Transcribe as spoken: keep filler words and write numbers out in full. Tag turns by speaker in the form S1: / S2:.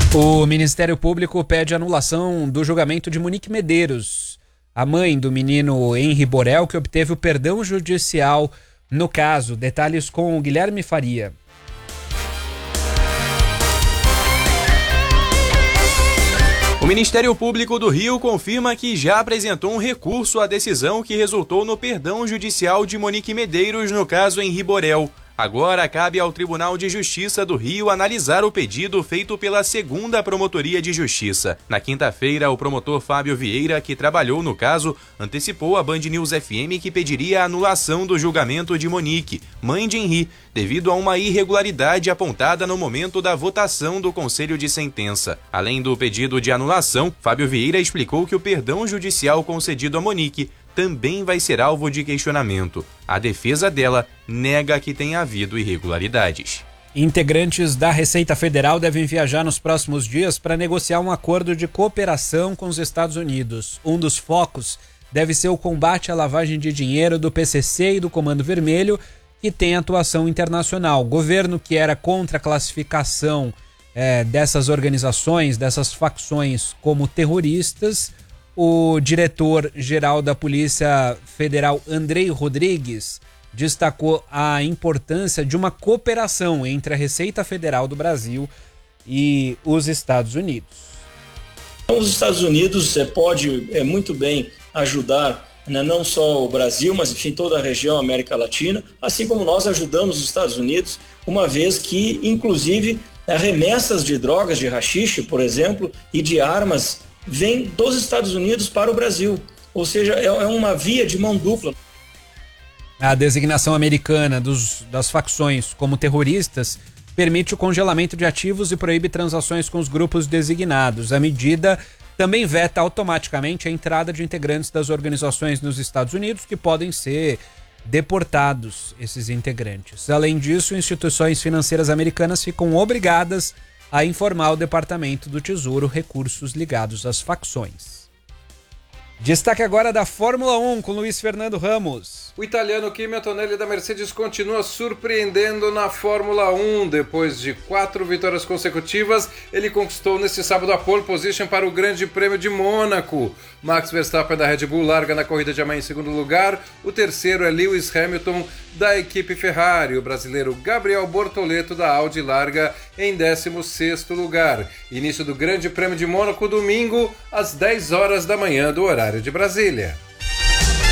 S1: O Ministério Público pede anulação do julgamento de Monique Medeiros, a mãe do menino Henri Borel, que obteve o perdão judicial no caso. Detalhes com o Guilherme Faria.
S2: O Ministério Público do Rio confirma que já apresentou um recurso à decisão que resultou no perdão judicial de Monique Medeiros no caso Henri Borel. Agora cabe ao Tribunal de Justiça do Rio analisar o pedido feito pela segunda Promotoria de Justiça. Na quinta-feira, o promotor Fábio Vieira, que trabalhou no caso, antecipou à Band News F M que pediria a anulação do julgamento de Monique, mãe de Henri, devido a uma irregularidade apontada no momento da votação do Conselho de Sentença. Além do pedido de anulação, Fábio Vieira explicou que o perdão judicial concedido a Monique também vai ser alvo de questionamento. A defesa dela nega que tenha havido irregularidades.
S1: Integrantes da Receita Federal devem viajar nos próximos dias para negociar um acordo de cooperação com os Estados Unidos. Um dos focos deve ser o combate à lavagem de dinheiro do P C C e do Comando Vermelho, que tem atuação internacional. O governo, que era contra a classificação é, dessas organizações, dessas facções como terroristas, o diretor-geral da Polícia Federal, Andrei Rodrigues, destacou a importância de uma cooperação entre a Receita Federal do Brasil e os Estados Unidos.
S3: Os Estados Unidos é, pode é, muito bem ajudar, né, não só o Brasil, mas enfim toda a região América Latina, assim como nós ajudamos os Estados Unidos, uma vez que, inclusive, remessas de drogas, de haxixe, por exemplo, e de armas vem dos Estados Unidos para o Brasil, ou seja, é uma via de mão dupla.
S1: A designação americana dos, das facções como terroristas permite o congelamento de ativos e proíbe transações com os grupos designados. A medida também veta automaticamente a entrada de integrantes das organizações nos Estados Unidos, que podem ser deportados, esses integrantes. Além disso, instituições financeiras americanas ficam obrigadas a informar o Departamento do Tesouro recursos ligados às facções. Destaque agora da Fórmula um com Luiz Fernando Ramos.
S4: O italiano Kimi Antonelli da Mercedes continua surpreendendo na Fórmula um. Depois de quatro vitórias consecutivas, ele conquistou neste sábado a pole position para o Grande Prêmio de Mônaco. Max Verstappen da Red Bull larga na corrida de amanhã em segundo lugar. O terceiro é Lewis Hamilton da equipe Ferrari. O brasileiro Gabriel Bortoleto da Audi larga em décimo sexto lugar. Início do Grande Prêmio de Mônaco domingo às dez horas da manhã do horário de Brasília.